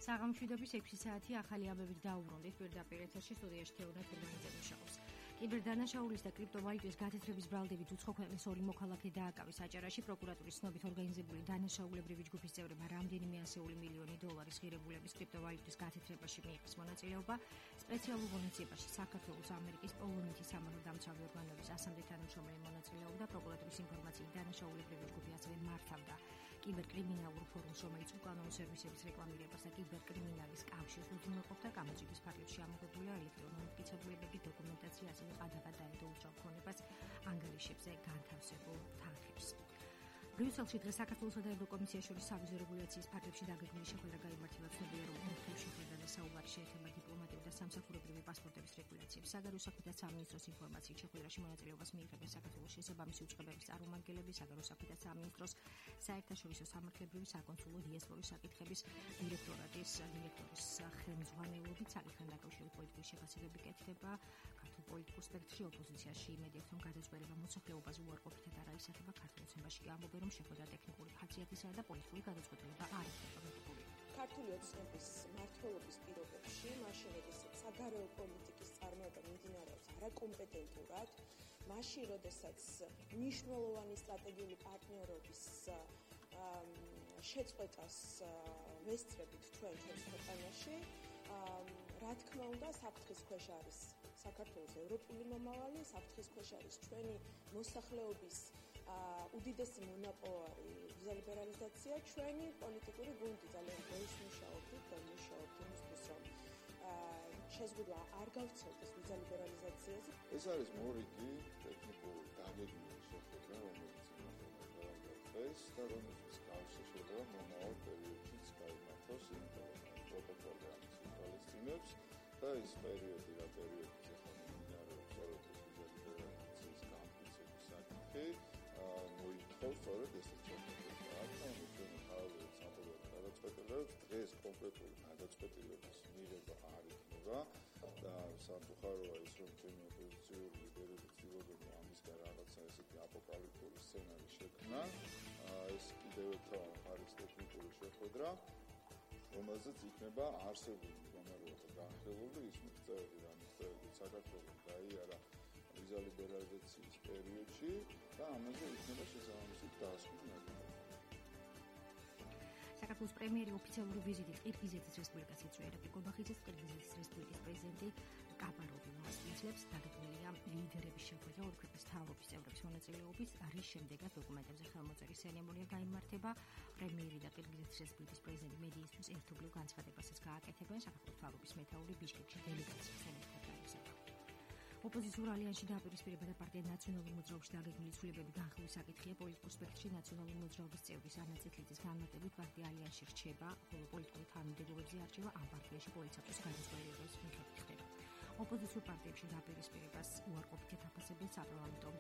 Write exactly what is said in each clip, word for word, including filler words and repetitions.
საღამშვიდობის ექვსი საათი ახალი ამბებით დაუბრუნდით პირდაპირ ეთერში სტუდიაში თეოდორ ფურმანიძე მუშაობს. კიბერდანაშაულის და კრიპტოვალუტის გათეთრების ბრალდებით უცხო ქვეყნის ორი მოქალაქე დააკავეს აჭარაში. პროკურატურის ცნობით ორგანიზებული დანაშაულებრივი ჯგუფის წევრებმა რამდენიმე ასეული მილიონი დოლარის ღირებულების კრიპტოვალუტის გათეთრებაში მიიღეს მონაწილეობა. სპეციალურ ღონისძიებაში საქართველოს, ამერიკის, პოლონეთის სამართალდამცავი ორგანოების ასამდე თანამშრომელი მონაწილეობდა. პროკურატურის ინფორმაციით დანაშაულებრივი ჯგუფი ასევე მართავდა კიბერკრიმინალურ ფორუმს, რომელიც უკანონო სერვისების რეკლამირებას და კიბერკრიმინალის კავშირს უზრუნველყოფდა. გამოძიების ფარგლებში ამოღებულია ელექტრონული მტკიცებულებები, დოკუმენტაცია, ასევე ყადაღა დაედო უშავ ქონებას ანგარიშებზე განთავსებულ თანხებს. ბრიუსელში დღეს საქართველოსა და ევროკომისიას შორის სავიზო რეგულაციის ფარგლებში დაგეგმილი შეხვედრა გაიმართება. ცნობილია, რომ ორ დღის შეხვედრაზე საუბარი შეეხება დიპლომატიური და სამსახურებრივი პასპორტების რეგულაციებს. საგარეო საქმეთა სამინისტროს ინფორმაციით შეხვედრაში მონაწილეობას მიიღებენ საქართველოს შესაბამისი უწყებების წარმომადგენლები, საგარეო საქმეთა სამინისტროს საერთაშორისო სამართლებრივი საკონსულო დიასპორის საკითხების დირექტორატის დირექტორის ხელმძღვანელობით. საკითხთან დაკავშირებით პოლიტიკური შეფასებები კეთდება. ქართულ პოლიტიკურ სპექტრში ოპოზიციაში იმედია, რომ გადაწყვეტილება მოსახლეობაზე უარყოფითად არ აისახება. ქართულ ოცნებაში კი ამბობენ, რომ შეხვედრა ტექნიკური ხასიათისაა და პოლიტიკური გადაწყვეტილება არ იქნება მიღებული. ქართული ოცნების მმართველობის პირობებში, მაშინ როდესაც საგარეო პოლიტიკის წარმოება მიმდინარეობს არაკომპეტენტურად, მაშინ როდესაც მნიშვნელოვანი სტრატეგიული პარტნიორობის შეწყვეტას ვესწრებით ჩვენ ჩვენს ქვეყანაში, რა თქმა უნდა, საფრთხის ქვეშ არის საქართველოს ევროპული მომავალი, საფრთხის ქვეშ არის ჩვენი მოსახლეობის უდიდესი მონაპოვარი ვიზალიბერალიზაცია, ჩვენი პოლიტიკური გუნდი ძალიან ბევრს მუშაობთ და მუშაობთ იმისთვის, რომ შეზღუდვა არ გავცელდეს ვიზალიბერალიზაციაზე. ეს არის მორიგი ტექნიკური დაგეგმილი შეხვედრა, რომელიც იმართება დღეს და რომელიც გავშეშება მომავალ პერიოდშიც გაიმართოს იმ პროტოკოლი ამის ითვალისწინებს და ის პერიოდი რა პერიოდის ახლა მიმდინარეობს სწორედ ვიზალიბერალიზაციის გამტკიცების საკითხი მოითხოვს სწორედ ესეთ შეხვედრას. ახლა ჩვენ ხალხს საფუძვლად გადაწყვეტილებს დღეს კონკრეტული გადაწყვეტილების მიღება არ იქნება და სამწუხაროა ის, რომ ჩვენი ოპოზიციური ლიდერები ცდილობენ ამისგან რაღაცა ესეთი აპოკალიფტური სცენარი შექმნა. ეს კიდევ ერთხელ არის ტექნიკური შეხვედრა, რომელზეც იქნება არსებული მდგომარეობა განხილული, ის მიღწევები და მიღწევები საქართველოს გაიარა ვიზალიბერალიზაციის პერიოდში და ამაზე იქნება შესაბამისი დასკვნა. საქართველოს პრემიერი ოფიციალური ვიზიტით ყირგიზეთის რესპუბლიკას ეწვია. ყირგიზეთის ყირგიზეთის რესპუბლიკის პრეზიდენტი კაპაროვი მასპინძლებს დაგეგმილია ლიდერების შეხვედრა ორი ქვეყნის მთავრობის წევრების მონაწილეობით, რის შემდეგაც დოკუმენტებზე ხელმოწერის ცერემონია გაიმართება. პრემიერი და ყირგიზეთის რესპუბლიკის პრეზიდენტი მედიისთვის ერთობლივ განცხადებასაც გააკეთებენ. საქართველოს მთავრობის მეთაური ბიშკეკში დელეგაციასთან ერთად გაემგზავრა. ოპოზიციურ ალიანსში დააპირისპირება და პარტია ნაციონალურ მოძრაობაში დაგეგმილი ცვლილებები განხილვის საკითხია. პოლიტიკურ სპექტრში ნაციონალური მოძრაობის წევრის ანა წითლიძის განმარტებით პარტია ალიანსში რჩება, ხოლო პოლიტიკური თანამდებობებზე არჩევა ამ პარტიაში პოლიციის გადაწყვეტილების მიხედვით ხდება. ოპოზიციურ პარტიებში დააპირისპირებას უარყოფითად აფასებენ საპარლამენტო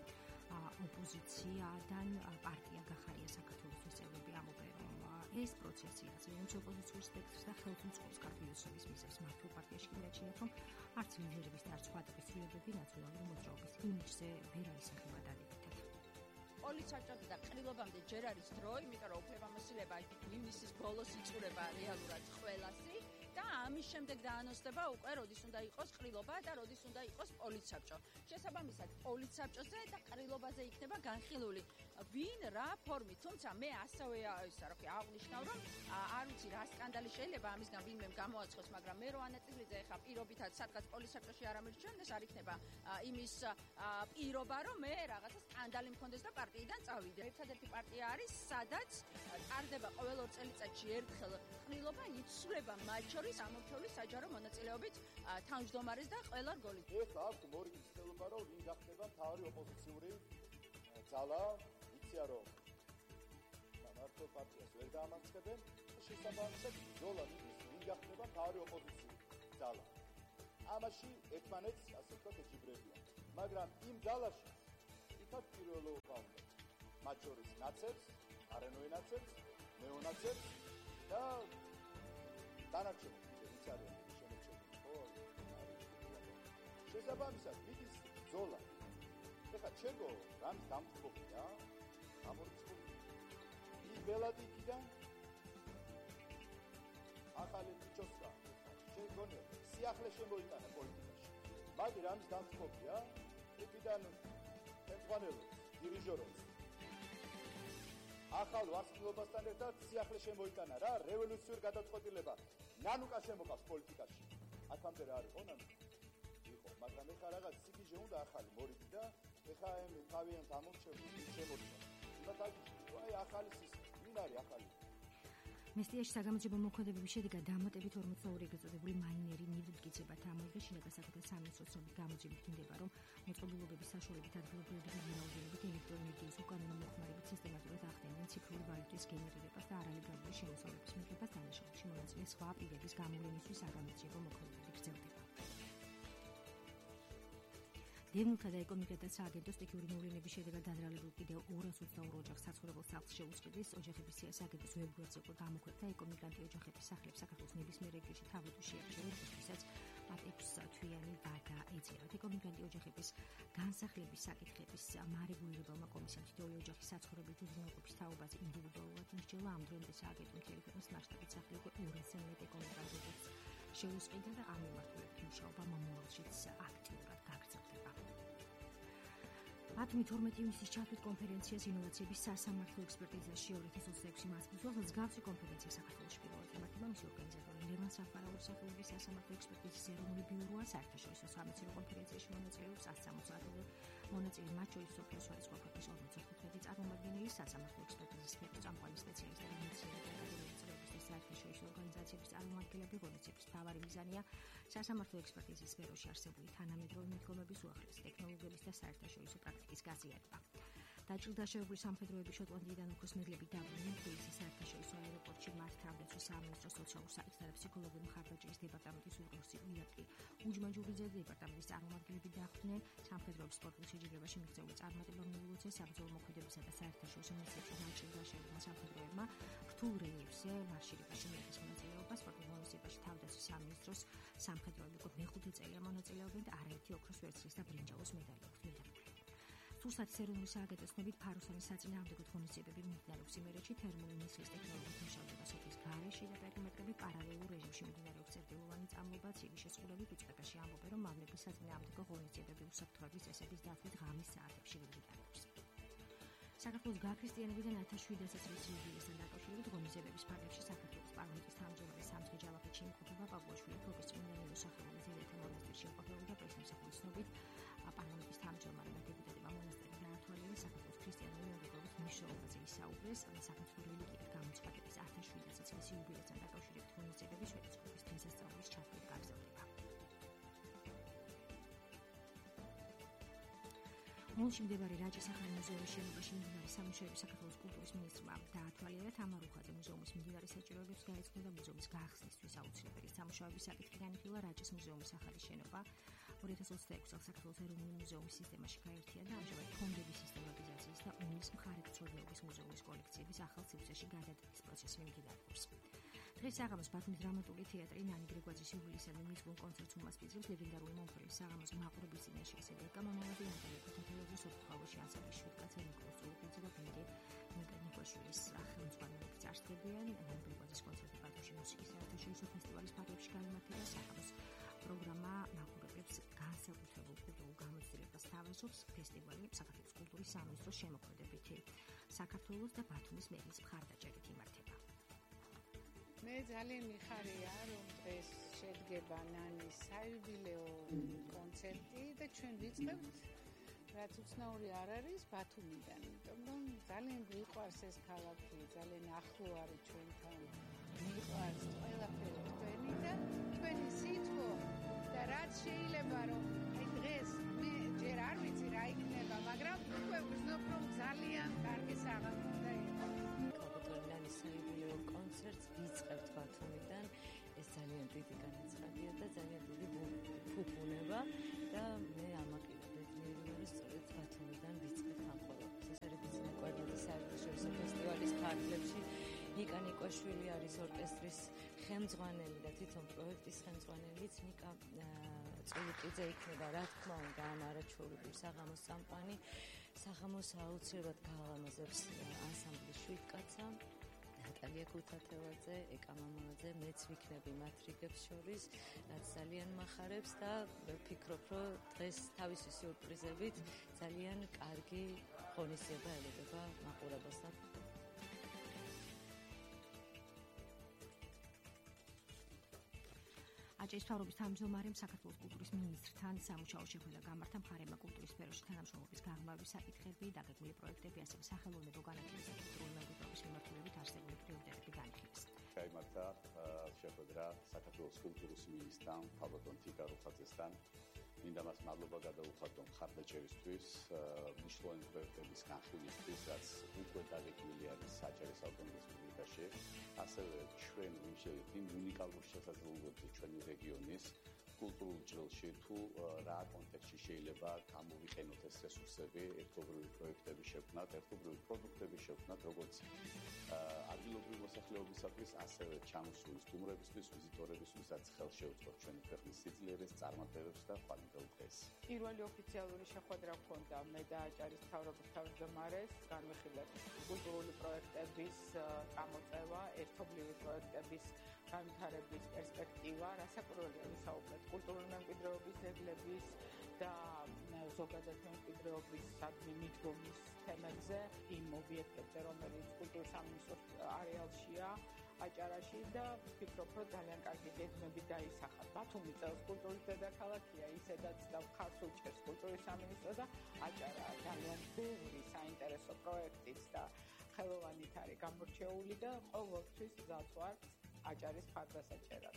ოპოზიციიდან პარტია გახარია საქართველოს წევრები ამბობენ, რომ ეს პროცესი აწევს ოპოზიციურ სპექტრს და ხელს უწყობს ქართულოსების მიზნებს. მართულ პარტიაში კი მეჩნიათ, რომ არც ლიდერების და არც სხვადასხვა ცვლილებები ნაციონალური მოძრაობის იმიჯზე ვერ აისახება დადებითად. პოლიცარჭოზე და ყრილობამდე ჯერ არის დრო, იმიტომ რომ უფლებამოსილება ივნისის ბოლოს იწურება რეალურად ყველასი და ამის შემდეგ დაანონსდება უკვე როდის უნდა იყოს ყრილობა და როდის უნდა იყოს პოლიცარჭო. შესაბამისად, პოლიცარჭოზე და ყრილობაზე იქნება განხილული ვინ რა ფორმით, თუმცა მე ასევე ისა რა ქვია აღნიშნავ, რომ არ ვიცი რა სკანდალი შეიძლება ამისგან ვინმე გამოაცხოს, მაგრამ მე რო ანაწილეზე ახლა პირობითად სადღაც პოლიცარჭოში არ ამირჩენდეს, არ იქნება იმის პირობა, რომ მე რაღაცა სკანდალი მქონდეს და პარტიიდან წავიდე. ერთადერთი პარტია არის, სადაც ტარდება ყოველ ორ წელიწადში ერთხელ ყრილობა, იცვლება მათ შორის ამორჩეული საჯარო მონაწილეობით თავმჯდომარის და ყველა რგოლით. ეხლა აქვს მორიგი ცდილობა, რომ ვინ გახდება მთავარი ოპოზიციური ძალა, იცია რომ მართო პარტიას ვერ დაამარცხებენ, შესაბამისად ბრძოლა მიდის, ვინ გახდება მთავარი ოპოზიციური ძალა. ამაში ერთმანეთს ასე ვთქვათ ეჯიბრებიან, მაგრამ იმ ძალაში იქაც პირველობა უნდა. მათ შორის ნაცებს, არანოე ნაცებს, ნეონაცებს და დანარჩენი ვინც არიან შემოჩენილი, ხო? შესაბამისად მიდის ბრძოლა. ეხლა ჩეგო რამის დამწყობია, ამორიცხული. იბელადი იქიდან ახლა ახალი ფიჩოსკა შენ გონია სიახლე შემოიტანა პოლიტიკაში მაგი რამის დამწყობია იქიდან ხელმძღვანელობს დირიჟორობს ახალ ვარსკვლავასთან ერთად სიახლე შემოიტანა რა რევოლუციურ გადაწყვეტილება ნანუკა შემოყავს პოლიტიკაში აქამდე რა არის ყონან იყო მაგრამ ეხლა რაღაც სიგიჟე უნდა ახალი მორიგი და ეხლა ემი თავიანთ ამორჩევს შემოწმა იმათ აი ახალი სისტემა ვინ არის ახალი მესტიაში საგამოძიებო მოქმედებების შედეგად დამატებით ორმოცდაორი ეგრეთ მაინერი ნივთგიცებათ ამოიღეს შინაგან საქმეთა სამინისტროს ცნობით გამოძიებით დინდება რომ მოწყობილობების საშუალებით ადგილობრივი რაოდენობით ელექტროენერგიის უკანონო მოხმარებით სისტემატურად ახდენდნენ ციფრული ვალუტის გენერირებას და არალეგალური შემოსავლების მიღებას დანაშაულში მონაწილე სხვა პირების გამოვლენისთვის საგამოძიებო მოქმედებები გრძელდება. დევნილთა და ეკონომიკა და სააგენტოს ტექნიკური მოვლენების შედეგად დადრალებულ კიდევ ორას ოცდაორი ოჯახს საცხოვრებელ სახლს შეუწყდეს. ოჯახების სააგენტოს ვებგვერდზე იყო დამოუკიდებელი ეკონომიკანტი ოჯახების სახლებს საქართველოს ნებისმიერ რეგიონში თავად შეერჩევენ, როდესაც მათ ექვსი თვიანი ვადა ეწევათ. ეკონომიკანტი ოჯახების განსახლების საკითხების მარეგულირებელმა კომისიამ თითოეული ოჯახის საცხოვრებელი უზრუნველყოფის თაობაზე ინდივიდუალურად იმსჯელა. ამ დრომდე სააგენტო მთელი ქვეყნის მასშტაბით სახლი უკვე ორასზე მეტ ეკონომიკანტ ოჯახს შეუსყიდა და ამ მიმართულებით მუშაობა მომავალშიც აქტიურად გაგრძელდება. ათი თორმეტი ივნისის ჩათვლით კონფერენციას ინოვაციების სასამართლო ექსპერტიზაში ორი ათას ოცდაექვსი მასპინძელს მსგავსი კონფერენცია საქართველოში პირველად იმართება. მისი ორგანიზატორი ლევან საფარაულის სახელობის სასამართლო ექსპერტიზის ეროვნული ბიუროა. საერთაშორისო სამეცნიერო კონფერენციაში მონაწილეობს ათი სამოცდაათი მონაწილე, მათ შორის მსოფლიოს სხვადასხვა ქვეყნის ორმოცდახუთმეტი წარმომადგენელი, სასამართლო ექსპერტიზის სფეროს წამყვანი სპეციალისტები, მეცნიერები და აკადემიელები და საერთაშორისო ორგანიზაციების წარმომადგენლები. ღონისძიების მთავარი მიზანია სასამართლო ექსპერტიზის სფეროში არსებული თანამედროვე მიდგომების უახლესი ტექნოლოგიების და საერთაშორისო პრაქტიკის გაზიარება. დაჯილდოებული სამხედროების შოტლანდიიდან ოქროს მედლები დაბრუნდნენ თბილისის საერთაშორისო აეროპორტში. მათ თავდაცვის სამინისტროს სოციალურ საკითხთა და ფსიქოლოგიური მხარდაჭერის დეპარტამენტის უფროსი ილაკი უჯმაჯურიძე და დეპარტამენტის წარმომადგენლები დახვდნენ. სამხედროების სპორტულ შეჯიბრებაში მიღწეული წარმატება მიულოცეს საბრძოლო მოქმედებისა და საერთაშორისო მისიებში დაჯილდოებულმა სამხედროებმა. რთულ რელიეფზე მარშირებაში მიიღეს მონაწილეობა. სპორტულ ღონისძიებაში თავდაცვის სამინისტროს სამხედროები უკვე მეხუთე წელია მონაწილეობენ და არაერთი ოქროს, ვერცხლის და ბრინჯაოს მედალი აქვთ მიღებული. სურსათის ეროვნული სააგენტოს ცნობით ფაროსანის საწინააღმდეგო ღონისძიებები მიმდინარეობს იმერეთში. თერმული ნისლის ტექნოლოგიით მუშაობა სოფლის გარეშე და პერიმეტრები პარალელურ რეჟიმში მიმდინარეობს წერტილოვანი წამლობა. ცივი შესრულებით უწყებაში ამბობენ, რომ მავნების საწინააღმდეგო ღონისძიებები უსაფრთხოების წესების დაცვით ღამის საათებში მიმდინარეობს. საქართველოს გაქრისტიანებიდან ათას შვიდასი წლის იუბილეისთან დაკავშირებით ღონისძიებების ფარგლებში საქართველოს პარლამენტის თავმჯდომარე სამცხე ჯავახეთში იმყოფება. პაპუაშვილი ფოქის წმინდა ნინოს სახელობის ძირითადი მონასტერში იმყოფება და პრესმსახურის ცნობით პარლამენტის თავმჯდომარემ დეპუტატებმა მონასტერი დაათვალიერეს. საქართველოს ქრისტიანული მეგობრობის მნიშვნელობაზე ისაუბრეს. საქართველოს რელიგიით გამოცხადების ათას შვიდასი წლის იუბილეისთან დაკავშირებით ღონისძიებები შვედეთის დღესასწაულის ჩათვლით გაგრძელდება. მოლში მდებარე რაჭის ახალი მუზეუმის შენობაში მიმდინარე სამუშაოები საქართველოს კულტურის მინისტრმა დაათვალიერა. თამარ უხაძე მუზეუმის მიმდინარე საჭიროებებს გაეცნო და მუზეუმის გაახსნისთვის აუცილებელი სამუშაოების საკითხი განიხილა. რაჭის მუზეუმის ახალი შენობა ორი ათას ოცდაექვსი წელს საქართველოს ეროვნული მუზეუმის სისტემაში გაერთიანდა. ამჟამად ფონდების სისტემატიზაციის და უნის მხარეთმცოდნეობის მუზეუმის კოლექციების ახალ სივრცეში გადადებების პროცესი მიმდინარეობს. დღეს საღამოს ბათუმის დრამატული თეატრი ნანი გრეგვაძის იუბილეისადმი მისგონ კონცერტს უმასპინძლებს. ლეგენდარული მომღერლის საღამოს მაყურებლის წინაშე ასევე კამამოვადი ნატალია ქუთათელაძის ოთხთავაში ანსამბლის შვიდკაცა ნიკოლოზ წულუკიძე და ბენდი ნიკაშვილის ხელმძღვანელობით წარსდგებიან. ნანი გრეგვაძის კონცერტი ბათუმში მუსიკის საერთაშორისო ფესტივალის ფარგლებში გამართება. საღამოს პროგრამა მაყურებლებს განსაკუთრებულ კულტურულ გამოცდილებას თავაზობს. ფესტივალი საქართველოს კულტურის სამინისტროს შემოქმედებითი საქართველოს და ბათუმის მერის მხარდაჭერით იმართება. მე ძალიან მიხარია, რომ დღეს შედგება ნანის საიუბილეო კონცერტი და ჩვენ ვიწყებთ, რაც უცნაური არ არის, ბათუმიდან. იმიტომ რომ ძალიან გვიყვარს ეს ქალაქი, ძალიან ახლო არის ჩვენთან. მიყვარს ყველაფერი თქვენი და თქვენი სიტყვა და რაც შეიძლება რომ აი დღეს მე ჯერ არ ვიცი რა იქნება, მაგრამ უკვე ვზნობ რომ ძალიან კარგი საღამო უნდა იყოს. ნანის საიუბილეო კონცერტს ვიწყებთ ბათუმიდან. ეს ძალიან დიდი განაცხადია და ძალიან დიდი ფუფუნება და მე ამაკიდებ მიერ სწორედ ბათუმიდან ვიწყებთ ამ ყველაფერს. ეს არის ბიზნეს საერთაშორისო ფესტივალის ფარგლებში. ნიკა ნიკვაშვილი არის ორკესტრის ხელმძღვანელი და თვითონ პროექტის ხელმძღვანელიც. ნიკა წულუკიძე იქნება, რა თქმა უნდა, ამ არაჩვეულებრივ საღამოს წამყვანი. საღამოს აუცილებლად გაალამაზებს ანსამბლი შვიდკაცა. ნატალია ქუთათელაძე, ეკა მამალაძე, მეც ვიქნები მათ რიგებს შორის, რაც ძალიან მახარებს და ვფიქრობ, რომ დღეს თავისი სიურპრიზებით ძალიან კარგი ღონისძიება ელოდება მაყურებელს. აჭარის მთავრობის თავმჯდომარემ საქართველოს კულტურის მინისტრთან სამუშაო შეხვედრა გამართა მხარემა კულტურის სფეროში თანამშრომლობის გაღრმავების საკითხები, დაგეგმილი პროექტები, ასევე სახელმწიფო განათლების და კულტურული მემკვიდრეობის მიმართულებით არსებული პრიორიტეტები განხილეს. გამართა შეხვედრა საქართველოს კულტურის მინისტრთან თავდადონ თიკაროხაძესთან. მინდა მას მადლობა გადაუხადო მხარდაჭერისთვის, მნიშვნელოვანი პროექტების განხილვისთვის, რაც უკვე დაგეგმილი არის საჯარის ავტონომიურ რესპუბლიკაში. ასევე ჩვენ ვიმსჯელეთ იმ უნიკალურ შესაძლებლობებზე ჩვენი რეგიონის კულტურულ ჭრილში, თუ რა კონტექსტში შეიძლება გამოვიყენოთ ეს რესურსები, ერთობლივი პროექტების შექმნად, ერთობლივი პროდუქტების შექმნად, როგორც ადგილობრივი მოსახლეობისათვის, ასევე ჩამოსული სტუმრებისთვის, ვიზიტორებისთვის, რაც ხელს შეუწყობს ჩვენი ქვეყნის სიძლიერეს, წარმატებებს და ხვალინდელ დღეს. პირველი ოფიციალური შეხვედრა ჰქონდა მე და აჭარის მთავრობის თავმჯდომარეს, განვიხილეთ კულტურული პროექტების წამოწევა, ერთობლივი პროექტების განვითარების პერსპექტივა, რასაკვირველია ვისაუბრეთ კულტურული მემკვიდრეობის ძეგლების და ზოგადად მემკვიდრეობისადმი მიდგომის თემებზე, იმ ობიექტებზე, რომელიც კულტურის სამინისტროს არეალშია, აჭარაში და ვფიქრობ, რომ ძალიან კარგი გეგმები დაისახა. ბათუმი წელს კულტურის დედაქალაქია, ისედაც და მხარს უჭერს კულტურის სამინისტრო და აჭარა ძალიან ბევრი საინტერესო პროექტით და ხელოვანით არის გამორჩეული და ყოველთვის გზად ვარ აჭარის მხარდასაჭერად.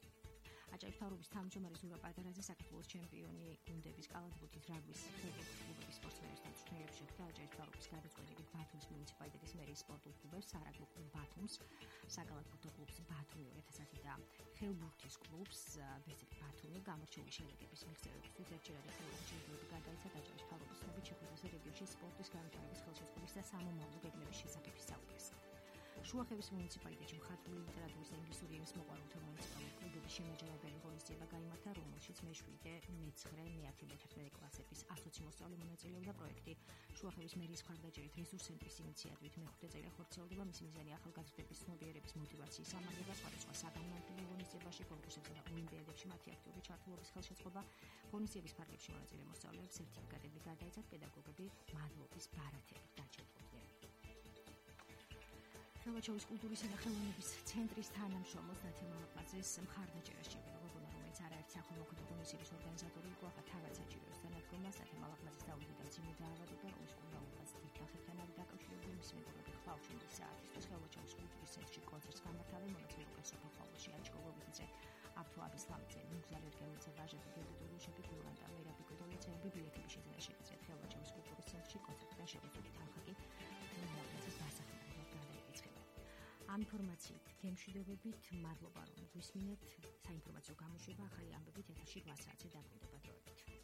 აჭარის მთავრობის თავმჯდომარე ზურაბ პატარაძე საქართველოს ჩემპიონი გუნდების კალათბურთის რაგბის კლუბების სპორტსმენებთან ცნობებს შეხვდა აჭარის მთავრობის გადაწყვეტილებით ბათუმის მუნიციპალიტეტის მერიის სპორტულ კლუბებს, სარაგბო კლუბ ბათუმს, საკალათბურთო კლუბს ბათუმი ორი ათას ათი და ხელბურთის კლუბს ბესიკ ბათუმი გამორჩეული შედეგების მიღწევებისთვის ერთჯერადი ხელოვნური ჯილდოები გადაეცა აჭარის მთავრობის ცნობით შეხვედრაზე რეგიონში სპორტის განვითარების ხელშეწყობის და სამომავლო გეგმების შესახებ ისაუბრეს. შუახევის მუნიციპალიტეტში მხატვრული ლიტერატურის და ინგლისური ენის მოყვარულთა მუნიციპალური კლუბების შემაჯამებელი ღონისძიება გაიმართა, რომელშიც მეშვიდე, მეცხრე, მეათე, მეთერთმეტე კლასების ასოცი მოსწავლე მონაწილეობდა. პროექტი შუახევის მერიის მხარდაჭერით რესურს ცენტრის ინიციატივით მეხუთე წელი ხორციელდება. მისი მიზანი ახალგაზრდების ცნობიერების მოტივაციის ამაღლება, სხვადასხვა საგანმანათლებლო ღონისძიებაში, კონკურსებზე და ოლიმპიადებში მათი აქტიური ჩართულობის ხელშეწყობა. ღონისძიების ფარგლებში მონაწილე მოსწავლეებს სერტიფიკატები გადაეცათ, პედაგოგები მადლობის ბარათებით დაჯილდოვდნენ. ხელვაჩოვის კულტურისა და ხელოვნების ცენტრის თანამშრომლს ნათია მამაკაცის მხარდაჭერა სჭირდება, რომელიც არაერთი სახელმოქმედო ღონისძიების ორგანიზატორი იყო, ახლა თავად საჭიროებს თანადგომას. ნათია მამაკაცის დაუდგინდა ძიმე დაავადება, რომლის კვლავაც დიდახებთან არის დაკავშირებული. მისი მეგობრები ხვალჩუნდის საათისთვის ხელვაჩოვის კულტურის ცენტრში კონცერტს გამართავენ. მონაწილეობენ სოფელ ხვალოში ანჩკოვობიძე, აბთუ აბისლამიძე, მუგზარ ერგენიძე, ვაჟები, გიორგი გულანტა, მერაბი კოდოლიცეები. ბილეთები შეძენა შეგიძლიათ ხელვაჩოვის კულტურის ცენტრში კონცერტიდან შეგვიძლია თანხა კი მამაკაცის დასახმარებლად გადაიკეცხება. ამ ინფორმაციით გემშვიდობებით, მადლობა რომ გვისმინეთ. საინფორმაციო გამოშვება ახალი ამბებით ეთერში რვა საათზე დაბრუნდება დროებით.